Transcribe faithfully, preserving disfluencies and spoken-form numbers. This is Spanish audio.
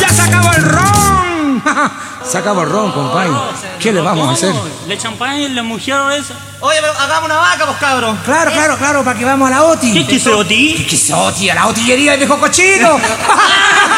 ¡Ya se acabó el ron! Se acabó el ron, compadre. ¿Qué le vamos a hacer? ¿Le champagne, la mujer esa? Oye, pero hagamos una vaca, pues, cabros. Claro, claro, claro, para que vamos a la OTI. ¿Qué quiso Oti? ¿Qué quiso OTI? A la otillería del viejo cochino.